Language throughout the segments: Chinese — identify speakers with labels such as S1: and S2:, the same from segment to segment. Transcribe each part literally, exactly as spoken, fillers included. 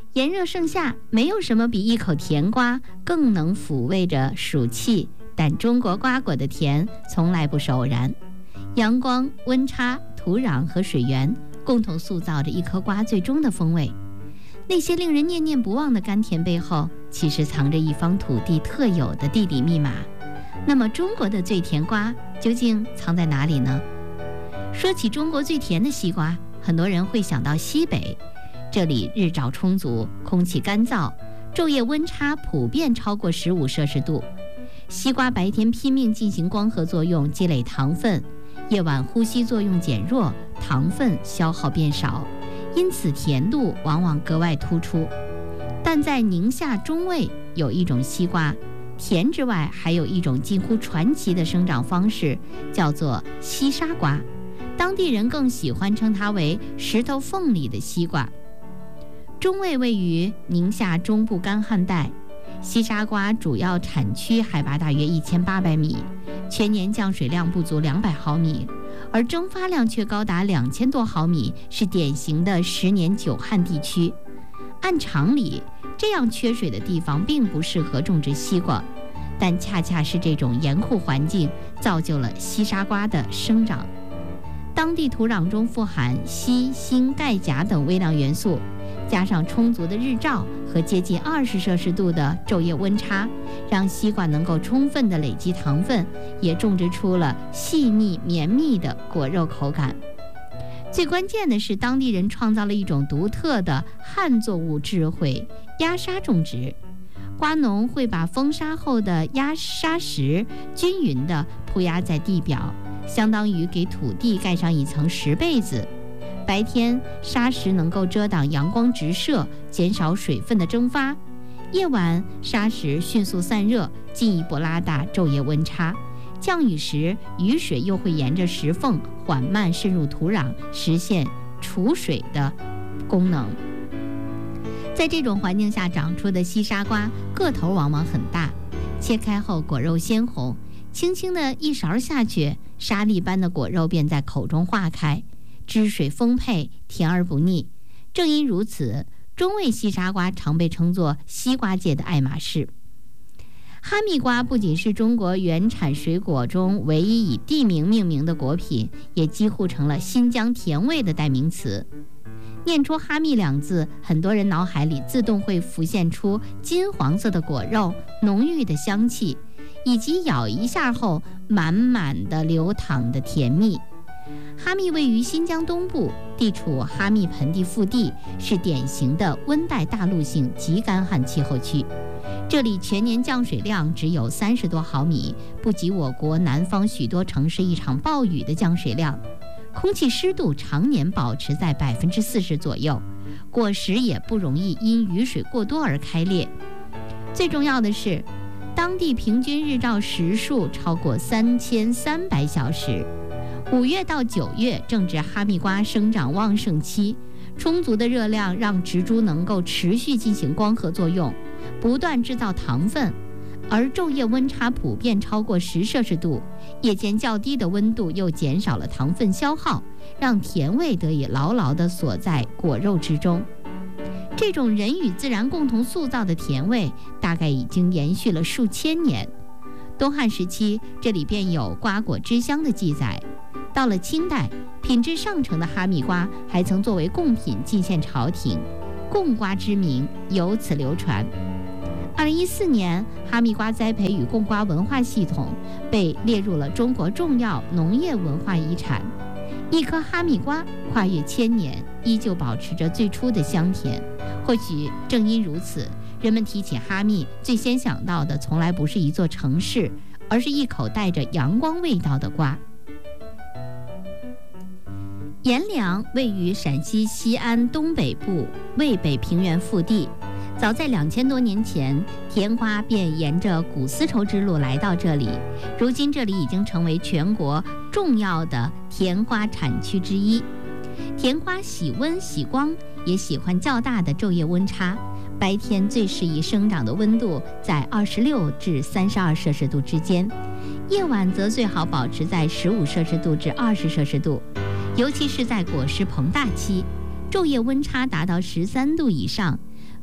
S1: 炎热盛夏，没有什么比一口甜瓜更能抚慰着暑气，但中国瓜果的甜从来不是偶然。阳光、温差、土壤和水源共同塑造着一颗瓜最终的风味。那些令人念念不忘的甘甜背后，其实藏着一方土地特有的地理密码。那么中国的最甜瓜究竟藏在哪里呢？说起中国最甜的西瓜，很多人会想到西北，这里日照充足，空气干燥，昼夜温差普遍超过十五摄氏度。西瓜白天拼命进行光合作用，积累糖分，夜晚呼吸作用减弱，糖分消耗变少，因此甜度往往格外突出。但在宁夏中卫有一种西瓜，甜之外还有一种近乎传奇的生长方式，叫做西沙瓜，当地人更喜欢称它为石头缝里的西瓜。中卫位于宁夏中部干旱带，西沙瓜主要产区海拔大约一千八百米，全年降水量不足两百毫米，而蒸发量却高达两千多毫米，是典型的十年久旱地区。按常理，这样缺水的地方并不适合种植西瓜，但恰恰是这种严酷环境造就了西沙瓜的生长。当地土壤中富含硒、锌、钙、钾等微量元素，加上充足的日照和接近二十摄氏度的昼夜温差，让西瓜能够充分地累积糖分，也种植出了细腻绵密的果肉口感。最关键的是，当地人创造了一种独特的旱作物智慧——压沙种植。瓜农会把风沙后的压沙石均匀地铺压在地表，相当于给土地盖上一层石被子。白天沙石能够遮挡阳光直射，减少水分的蒸发；夜晚沙石迅速散热，进一步拉大昼夜温差。降雨时，雨水又会沿着石缝缓慢渗入土壤，实现储水的功能。在这种环境下长出的西沙瓜，个头往往很大，切开后果肉鲜红，轻轻的一勺下去，沙粒般的果肉便在口中化开，汁水丰沛，甜而不腻。正因如此，中卫西沙瓜常被称作西瓜界的爱马仕。哈密瓜不仅是中国原产水果中唯一以地名命名的果品，也几乎成了新疆甜味的代名词。念出哈密两字，很多人脑海里自动会浮现出金黄色的果肉、浓郁的香气，以及咬一下后满满的流淌的甜蜜。哈密位于新疆东部，地处哈密盆地腹地，是典型的温带大陆性极干旱气候区。这里全年降水量只有三十多毫米，不及我国南方许多城市一场暴雨的降水量。空气湿度常年保持在百分之四十左右，果实也不容易因雨水过多而开裂。最重要的是，当地平均日照时数超过三千三百小时。五月到九月正值哈密瓜生长旺盛期，充足的热量让植株能够持续进行光合作用，不断制造糖分，而昼夜温差普遍超过十摄氏度，夜间较低的温度又减少了糖分消耗，让甜味得以牢牢地锁在果肉之中。这种人与自然共同塑造的甜味，大概已经延续了数千年。东汉时期，这里便有瓜果之乡的记载。到了清代，品质上乘的哈密瓜还曾作为贡品进献朝廷，贡瓜之名由此流传。二零一四年，哈密瓜栽培与贡瓜文化系统被列入了中国重要农业文化遗产。一颗哈密瓜跨越千年，依旧保持着最初的香甜。或许正因如此，人们提起哈密，最先想到的从来不是一座城市，而是一口带着阳光味道的瓜。阎良位于陕西西安东北部渭北平原腹地，早在两千多年前，甜瓜便沿着古丝绸之路来到这里。如今，这里已经成为全国重要的甜瓜产区之一。甜瓜喜温喜光，也喜欢较大的昼夜温差。白天最适宜生长的温度在二十六至三十二摄氏度之间，夜晚则最好保持在十五摄氏度至二十摄氏度。尤其是在果实膨大期，昼夜温差达到十三度以上，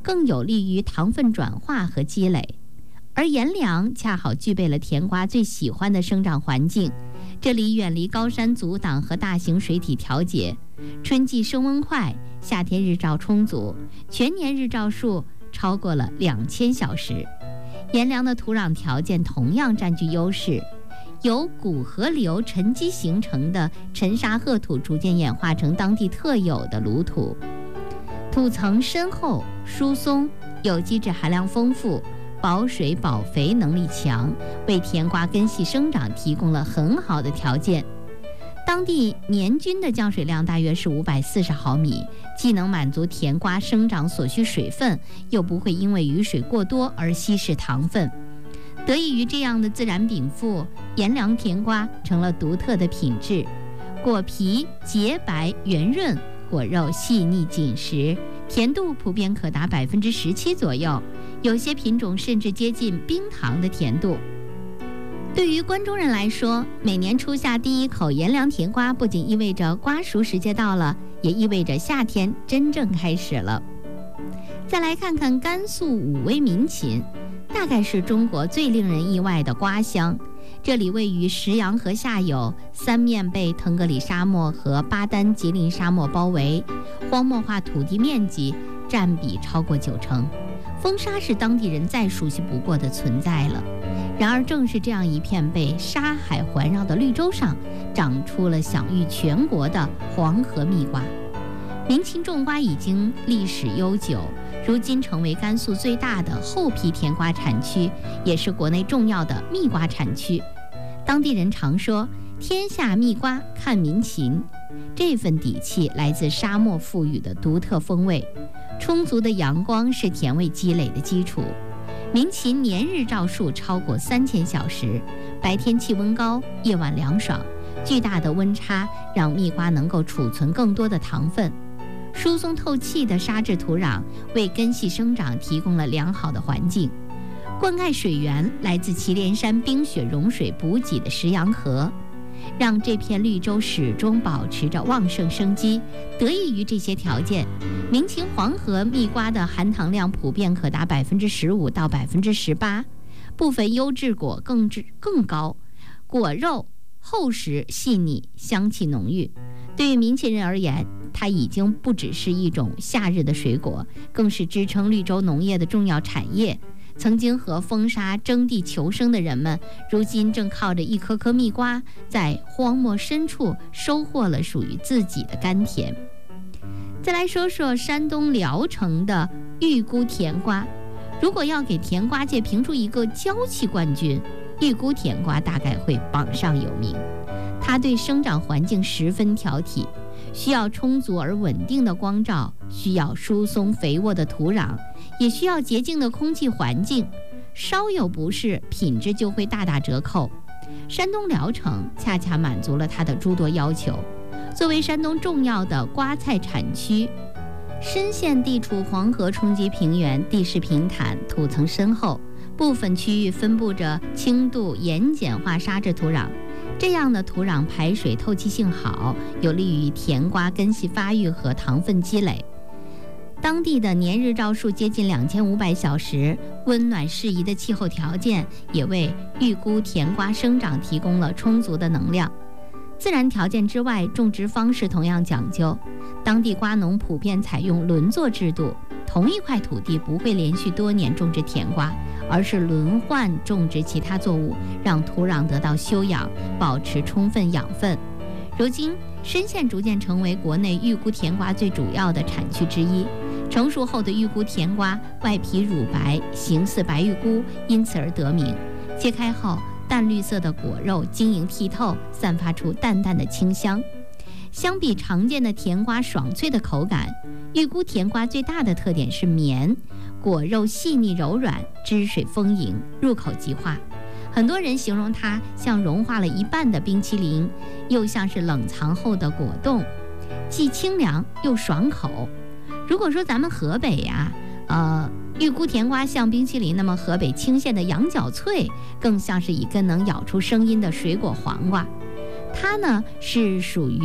S1: 更有利于糖分转化和积累。而盐凉恰好具备了甜瓜最喜欢的生长环境，这里远离高山阻挡和大型水体调节，春季升温快，夏天日照充足，全年日照数超过了两千小时。盐凉的土壤条件同样占据优势，由古河流沉积形成的沉沙褐土逐渐演化成当地特有的卤土，土层深厚疏松，有机质含量丰富，保水保肥能力强，为甜瓜根系生长提供了很好的条件。当地年均的降水量大约是五百四十毫米，既能满足甜瓜生长所需水分，又不会因为雨水过多而稀释糖分。得益于这样的自然禀赋，盐凉甜瓜成了独特的品质，果皮洁白圆润，果肉细腻紧实，甜度普遍可达百分之十七左右，有些品种甚至接近冰糖的甜度。对于关中人来说，每年初夏第一口盐凉甜瓜不仅意味着瓜熟时节到了，也意味着夏天真正开始了。再来看看甘肃武威民勤，大概是中国最令人意外的瓜乡。这里位于石羊河下游，三面被腾格里沙漠和巴丹吉林沙漠包围，荒漠化土地面积占比超过九成，风沙是当地人再熟悉不过的存在了。然而正是这样一片被沙海环绕的绿洲上，长出了享誉全国的黄河蜜瓜。民勤种瓜已经历史悠久，如今成为甘肃最大的厚皮甜瓜产区，也是国内重要的蜜瓜产区。当地人常说天下蜜瓜看民勤，这份底气来自沙漠赋予的独特风味。充足的阳光是甜味积累的基础，民勤年日照数超过三千小时，白天气温高，夜晚凉爽，巨大的温差让蜜瓜能够储存更多的糖分。疏松透气的沙质土壤为根系生长提供了良好的环境，灌溉水源来自祁连山冰雪融水补给的石羊河，让这片绿洲始终保持着旺盛生机。得益于这些条件，民勤黄河蜜瓜的含糖量普遍可达百分之十五到百分之十八，部分优质果更质更高，果肉厚实细腻，香气浓郁。对于民勤人而言，它已经不只是一种夏日的水果，更是支撑绿洲农业的重要产业。曾经和风沙争地求生的人们，如今正靠着一颗颗蜜瓜，在荒漠深处收获了属于自己的甘甜。再来说说山东聊城的玉姑甜瓜，如果要给甜瓜界评出一个娇气冠军，玉姑甜瓜大概会榜上有名。它对生长环境十分挑剔，需要充足而稳定的光照，需要疏松肥沃的土壤，也需要洁净的空气环境，稍有不适，品质就会大打折扣。山东聊城恰恰满足了它的诸多要求。作为山东重要的瓜菜产区，深陷地处黄河冲积平原，地势平坦，土层深厚，部分区域分布着轻度盐碱化沙质土壤。这样的土壤排水透气性好，有利于甜瓜根系发育和糖分积累。当地的年日照数接近两千五百小时，温暖适宜的气候条件也为玉姑甜瓜生长提供了充足的能量。自然条件之外，种植方式同样讲究，当地瓜农普遍采用轮作制度，同一块土地不会连续多年种植甜瓜，而是轮换种植其他作物，让土壤得到休养，保持充分养分。如今深县逐渐成为国内玉姑甜瓜最主要的产区之一。成熟后的玉姑甜瓜外皮乳白，形似白玉菇，因此而得名。切开后，淡绿色的果肉晶莹剔透，散发出淡淡的清香。相比常见的甜瓜爽脆的口感，玉姑甜瓜最大的特点是绵，果肉细腻柔软，汁水丰盈，入口即化。很多人形容它像融化了一半的冰淇淋，又像是冷藏后的果冻，既清凉又爽口。如果说咱们河北呀，呃，玉姑甜瓜像冰淇淋，那么河北清县的羊角脆更像是一根能咬出声音的水果黄瓜。它呢是属于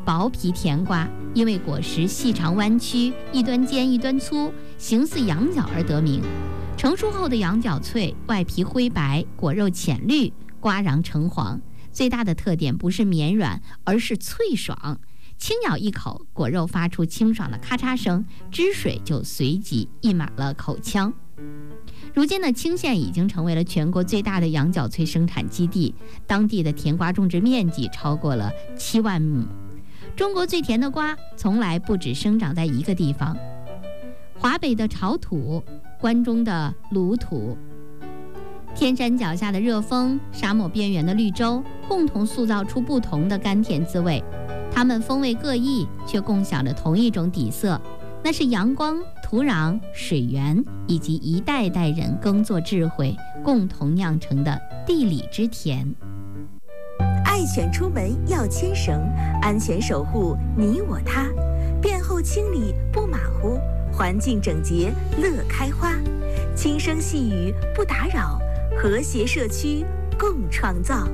S1: 薄皮甜瓜，因为果实细长弯曲，一端尖一端粗，形似羊角而得名。成熟后的羊角脆，外皮灰白，果肉浅绿，瓜瓤橙黄。最大的特点不是绵软，而是脆爽。轻咬一口，果肉发出清爽的咔嚓声，汁水就随即溢满了口腔。如今的青县已经成为了全国最大的羊角脆生产基地，当地的甜瓜种植面积超过了七万亩。中国最甜的瓜从来不只生长在一个地方，华北的潮土，关中的鲁土，天山脚下的热风，沙漠边缘的绿洲，共同塑造出不同的甘甜滋味。它们风味各异，却共享着同一种底色，那是阳光、土壤、水源以及一代代人耕作智慧共同酿成的地理之甜。
S2: 爱犬出门要牵绳，安全守护你我他，便后清理不马虎，环境整洁乐开花，轻声细语不打扰，和谐社区共创造。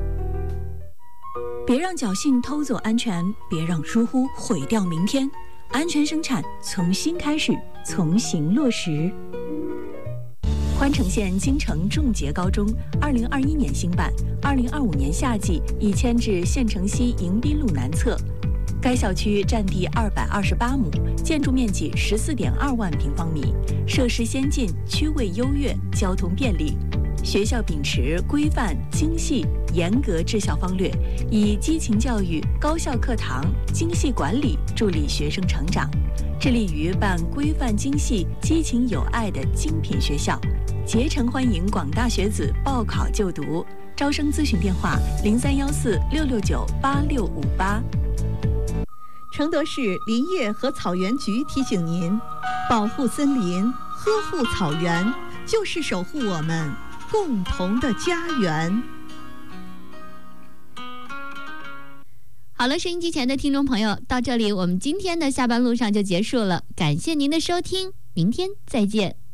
S3: 别让侥幸偷走安全，别让疏忽毁掉明天。安全生产从新开始，从行落实。宽城县京城重捷高中二零二一年兴办，二零二五年夏季已迁至县城西迎宾路南侧。该校区占地二百二十八亩，建筑面积十四点二万平方米，设施先进，区位优越，交通便利。学校秉持规范、精细、严格治校方略，以激情教育、高效课堂、精细管理助力学生成长，致力于办规范精细、激情有爱的精品学校，竭诚欢迎广大学子报考就读。招生咨询电话：零三幺四六六九八六五八。
S4: 承德市林业和草原局提醒您：保护森林，呵护草原，就是守护我们共同的家园。
S1: 好了，收音机前的听众朋友，到这里我们今天的下班路上就结束了，感谢您的收听，明天再见。